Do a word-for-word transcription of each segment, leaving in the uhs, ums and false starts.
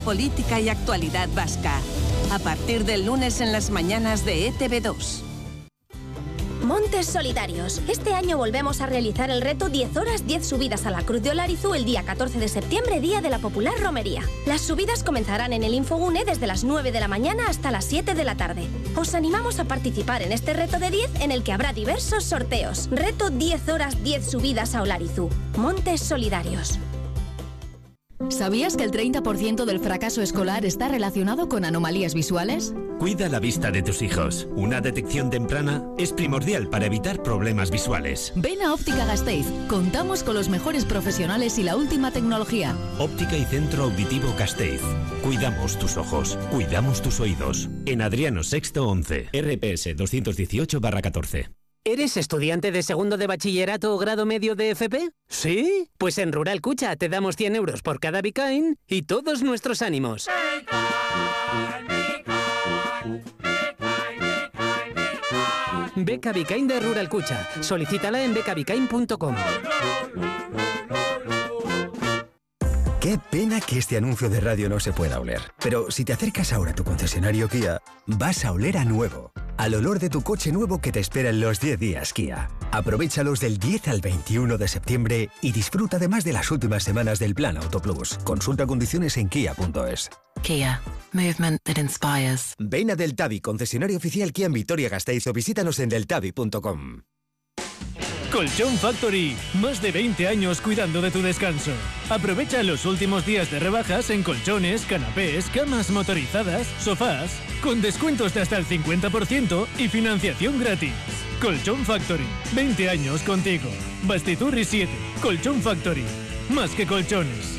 política y actualidad vasca. A partir del lunes en las mañanas de E T V dos. Montes Solidarios. Este año volvemos a realizar el reto diez horas, diez subidas a la Cruz de Olarizu el día catorce de septiembre, día de la popular romería. Las subidas comenzarán en el Infogune desde las nueve de la mañana hasta las siete de la tarde. Os animamos a participar en este reto de diez en el que habrá diversos sorteos. Reto diez horas, diez subidas a Olarizu. Montes Solidarios. ¿Sabías que el treinta por ciento del fracaso escolar está relacionado con anomalías visuales? Cuida la vista de tus hijos. Una detección temprana es primordial para evitar problemas visuales. Ven a Óptica Gasteiz. Contamos con los mejores profesionales y la última tecnología. Óptica y Centro Auditivo Gasteiz. Cuidamos tus ojos. Cuidamos tus oídos. En Adriano Sexto once. R P S doscientos dieciocho barra catorce. ¿Eres estudiante de segundo de bachillerato o grado medio de F P? ¿Sí? Pues en Rural Cucha te damos cien euros por cada Bicain y todos nuestros ánimos. Beca Bicain de Rural Cucha. Solicítala en beca bicain punto com. Qué pena que este anuncio de radio no se pueda oler. Pero si te acercas ahora a tu concesionario Kia, vas a oler a nuevo. Al olor de tu coche nuevo que te espera en los diez días Kia. Aprovéchalos del diez al veintiuno de septiembre y disfruta además de las últimas semanas del Plan Auto Plus. Consulta condiciones en kia punto es. Kia. Movement that inspires. Ven a Deltavi, concesionario oficial Kia en Vitoria-Gasteiz, o visítanos en deltavi punto com. Colchón Factory, más de veinte años cuidando de tu descanso. Aprovecha los últimos días de rebajas en colchones, canapés, camas motorizadas, sofás, con descuentos de hasta el cincuenta por ciento y financiación gratis. Colchón Factory, veinte años contigo. Bastiturri siete, Colchón Factory, más que colchones.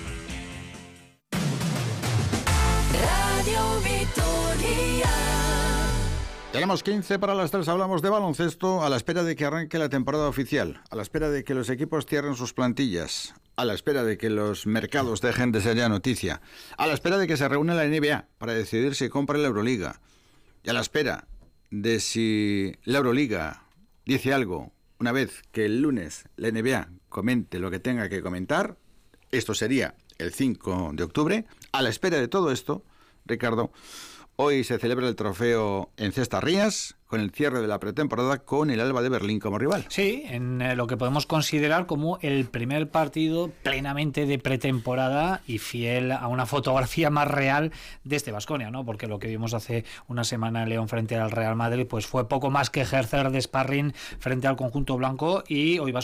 Radio Vitoria. Tenemos quince para las tres, hablamos de baloncesto a la espera de que arranque la temporada oficial, a la espera de que los equipos cierren sus plantillas, a la espera de que los mercados dejen de ser ya noticia, a la espera de que se reúna la N B A para decidir si compra la Euroliga, y a la espera de si la Euroliga dice algo una vez que el lunes la N B A comente lo que tenga que comentar. Esto sería el cinco de octubre. A la espera de todo esto, Ricardo, hoy se celebra el trofeo en Cestas Rías, con el cierre de la pretemporada con el Alba de Berlín como rival. Sí, en eh, lo que podemos considerar como el primer partido plenamente de pretemporada y fiel a una fotografía más real de este Baskonia, ¿no? Porque lo que vimos hace una semana en León frente al Real Madrid pues fue poco más que ejercer de sparring frente al conjunto blanco, y hoy